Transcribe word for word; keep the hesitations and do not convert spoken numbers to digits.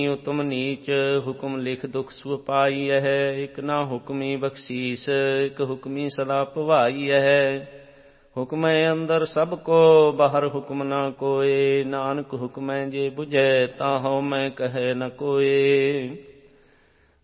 ਉਤਮ ਨੀਚ ਹੁਕਮ ਲਿਖ ਦੁਖ ਸੁਖ ਪਾਈਐ। ਇਕ ਨਾ ਹੁਕਮੀ ਬਖਸ਼ੀਸ ਇਕ ਹੁਕਮੀ ਸਦਾ ਭਵਾਈਐ। ਹੁਕਮੈ ਅੰਦਰ ਸਭ ਕੋ ਬਾਹਰ ਹੁਕਮ ਨਾ ਕੋਏ। ਨਾਨਕ ਹੁਕਮੈ ਜੇ ਬੁਝੈ ਤਾ ਹਉ ਮੈਂ ਕਹੈ ਨ ਕੋਏ।